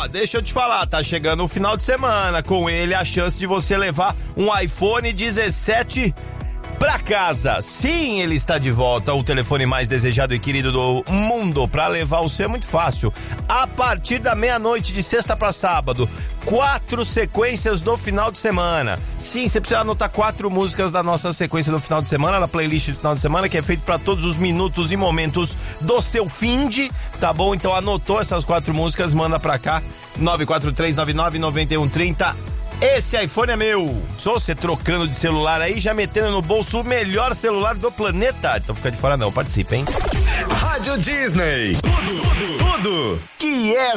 Ó, deixa eu te falar, tá chegando o final de semana, com ele a chance de você levar um iPhone 17 pra casa. Sim, ele está de volta, o telefone mais desejado e querido do mundo. Pra levar o seu é muito fácil. A partir da meia-noite de sexta pra sábado, 4 sequências do final de semana. Sim, você precisa anotar 4 músicas da nossa sequência do final de semana, da playlist do final de semana, que é feito pra todos os minutos e momentos do seu finde, tá bom? Então anotou essas 4 músicas, manda pra cá, 943999130. Esse iPhone é meu. Só você trocando de celular aí, já metendo no bolso o melhor celular do planeta. Então fica de fora não, participa, hein? Rádio Disney. Tudo que é